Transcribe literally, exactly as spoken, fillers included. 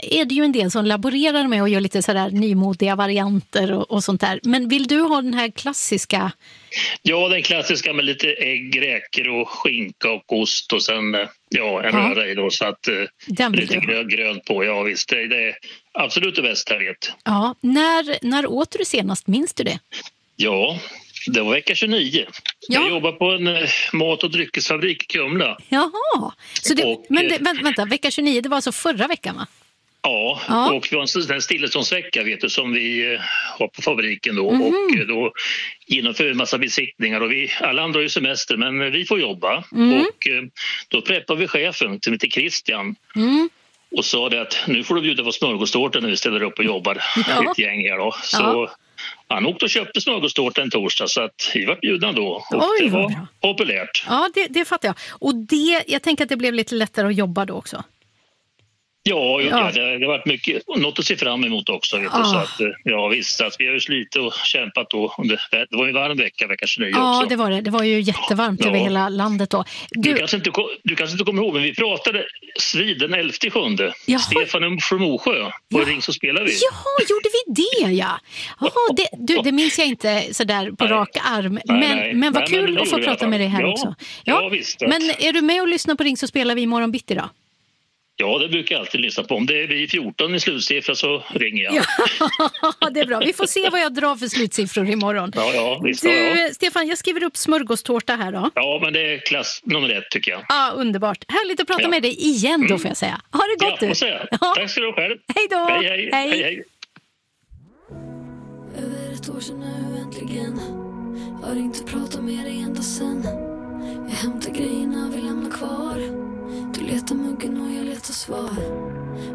är det ju en del som laborerar med och gör lite sådär nymodiga varianter och, och sånt där. Men vill du ha den här klassiska? Ja, den klassiska med lite ägg, räkor och skinka och ost och sen ja, en Ja. röra i då så att eh, lite grön, grönt på. Ja visst, det, det är absolut det bästa jag vet. Ja, när, när åt du senast, minns du det? Ja, det var vecka tjugonio. Ja. Jag jobbar på en eh, mat- och dryckesfabrik i Kumla. Jaha, så det, Och, men det, vänta, vänta, vecka tjugonio, det var alltså förra veckan va? Ja, Ja. och vi har en stilleståndsvecka vet du, som vi eh, har på fabriken då. Mhm. Och eh, då genomför vi en massa besiktningar och vi, alla andra har ju semester men eh, vi får jobba. Mm. Och eh, då preppar vi chefen som heter Christian Mm. och sa det att nu får du bjuda på smörgåstårta när vi ställer upp och jobbar Ja. ett gäng här då. Så Ja. han åkte och köpte smörgåstårta en torsdag så att vi var bjudna då. Och Oj, det vad var bra. populärt. Ja, det, det fattar jag. Och det, jag tänker att det blev lite lättare att jobba då också. Ja, ja. Ja. Det, det har varit mycket, något att se fram emot också. Vet du, Ah. så att, eh, ja, visst, att vi har ju slitit och kämpat då. Det, det var ju en varm vecka, vecka tjugonio Ja, också. det var det. Det var ju jättevarmt Ja. över hela landet då. Du, Du, kanske inte, ko- du kanske inte kommer ihåg, men vi pratade svid den elfte sjunde. Jaha. Stefan från Mosjö. På Ja. Ring så spelar vi. jaha, gjorde vi det ja? Jaha, det, du, det minns jag inte sådär på Nej. rak arm. Nej, men, nej. men vad Nej, kul men det att få gjorde vi i alla prata med dig här fall. Ja. också. Ja, visst. Men är du med och lyssnar på Ring så spelar vi imorgon bitti då? Ja, det brukar jag alltid lyssna på. Om det är vi fjorton i slutsiffra så ringer jag. Ja, det är bra. Vi får se vad jag drar för slutsiffror imorgon. Ja, ja, visst. Du, Ja, ja. Stefan, jag skriver upp smörgåstårta här då. ja, men det är klass nummer ett tycker jag. Ja, underbart. Härligt att prata Ja. med dig igen då får jag säga. Ha det Ja, gott du. vad säger jag? Ja. Tack ska du ha själv. Hej då. Hej, hej. Hej. hej, hej. Över ett år sedan nu äntligen. Har inte pratat med dig ända sen. Jag hämtar grejerna vi lämnar kvar. Du letar muggen och jag letar svar.